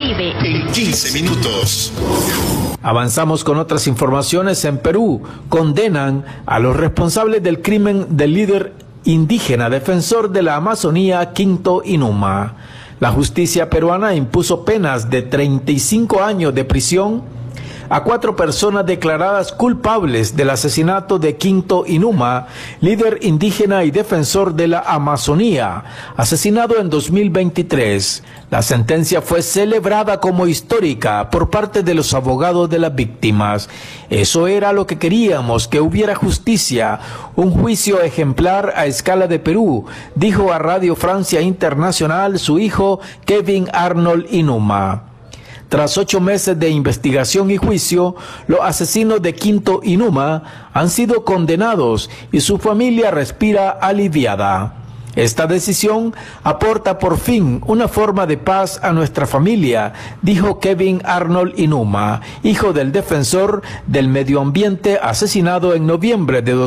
Caribe. En 15 minutos. Avanzamos con otras informaciones. En Perú condenan a los responsables del crimen del líder indígena defensor de la Amazonía, Quinto Hinouma. La justicia peruana impuso penas de 35 años de prisión a 4 personas declaradas culpables del asesinato de Quinto Hinouma, líder indígena y defensor de la Amazonía, asesinado en 2023. La sentencia fue celebrada como histórica por parte de los abogados de las víctimas. Eso era lo que queríamos, que hubiera justicia, un juicio ejemplar a escala de Perú, dijo a Radio Francia Internacional su hijo Kevin Arnold Hinouma. Tras 8 meses de investigación y juicio, los asesinos de Quinto Hinouma han sido condenados y su familia respira aliviada. Esta decisión aporta por fin una forma de paz a nuestra familia, dijo Kevin Arnold Hinouma, hijo del defensor del medio ambiente asesinado en noviembre de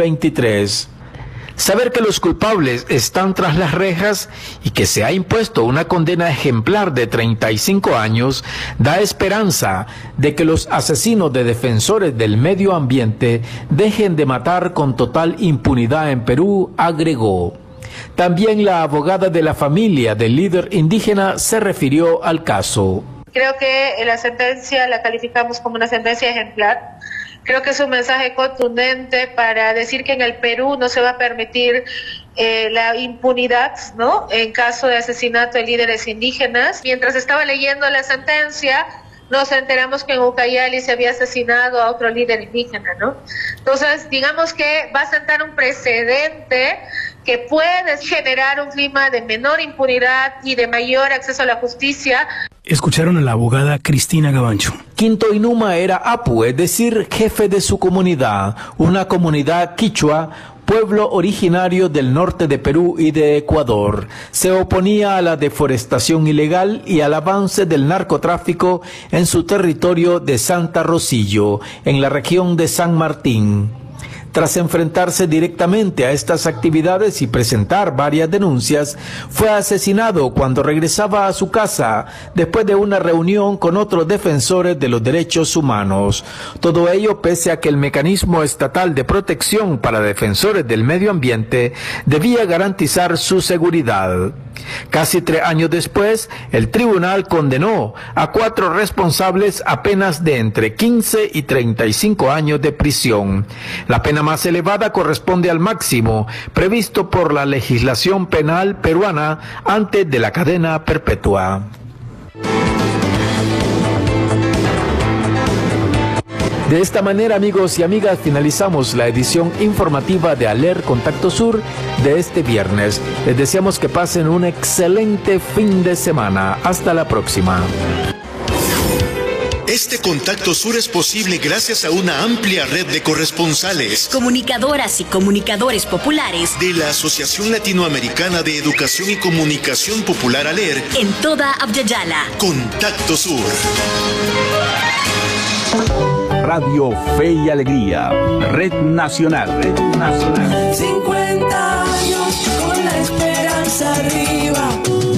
2023. Saber que los culpables están tras las rejas y que se ha impuesto una condena ejemplar de 35 años da esperanza de que los asesinos de defensores del medio ambiente dejen de matar con total impunidad en Perú, agregó. También la abogada de la familia del líder indígena se refirió al caso. Creo que la sentencia la calificamos como una sentencia ejemplar. Creo que es un mensaje contundente para decir que en el Perú no se va a permitir la impunidad, ¿no?, en caso de asesinato de líderes indígenas. Mientras estaba leyendo la sentencia, nos enteramos que en Ucayali se había asesinado a otro líder indígena, ¿no? Entonces, digamos que va a sentar un precedente que puede generar un clima de menor impunidad y de mayor acceso a la justicia. Escucharon a la abogada Cristina Gabancho. Quinto Hinouma era apu, es decir, jefe de su comunidad, una comunidad quichua, pueblo originario del norte de Perú y de Ecuador. Se oponía a la deforestación ilegal y al avance del narcotráfico en su territorio de Santa Rosillo, en la región de San Martín. Tras enfrentarse directamente a estas actividades y presentar varias denuncias, fue asesinado cuando regresaba a su casa después de una reunión con otros defensores de los derechos humanos. Todo ello pese a que el mecanismo estatal de protección para defensores del medio ambiente debía garantizar su seguridad. Casi 3 años después, el tribunal condenó a 4 responsables a penas de entre 15 y 35 años de prisión. La pena más elevada corresponde al máximo previsto por la legislación penal peruana antes de la cadena perpetua. De esta manera, amigos y amigas, finalizamos la edición informativa de Aler Contacto Sur de este viernes. Les deseamos que pasen un excelente fin de semana. Hasta la próxima. Este Contacto Sur es posible gracias a una amplia red de corresponsales, comunicadoras y comunicadores populares de la Asociación Latinoamericana de Educación y Comunicación Popular ALER en toda Abya-Yala. Contacto Sur. Radio Fe y Alegría, Red Nacional. 50 años con la esperanza arriba.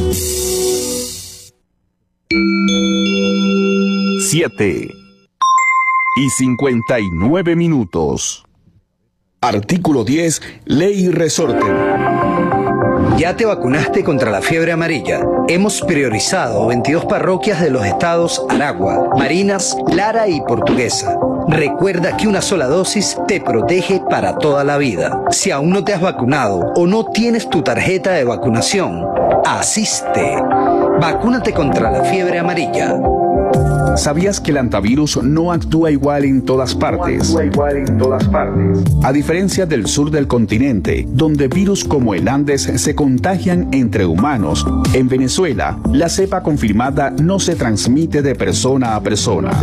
7:59. Artículo 10, Ley Resorte. ¿Ya te vacunaste contra la fiebre amarilla? Hemos priorizado 22 parroquias de los estados Aragua, Barinas, Lara y Portuguesa. Recuerda que una sola dosis te protege para toda la vida. Si aún no te has vacunado o no tienes tu tarjeta de vacunación, asiste. Vacúnate contra la fiebre amarilla. ¿Sabías que el antivirus no actúa igual en todas partes? A diferencia del sur del continente, donde virus como el Andes se contagian entre humanos, en Venezuela, la cepa confirmada no se transmite de persona a persona.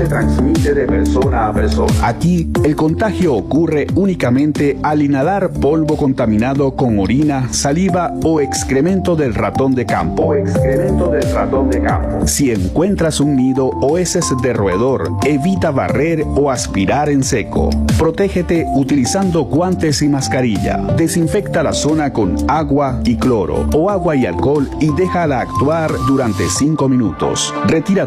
Aquí, el contagio ocurre únicamente al inhalar polvo contaminado con orina, saliva o excremento del ratón de campo. Si encuentras un nido o heces de roedor, evita barrer o aspirar en seco. Protégete utilizando guantes y mascarilla. Desinfecta la zona con agua y cloro o agua y alcohol y déjala actuar durante 5 minutos. Retira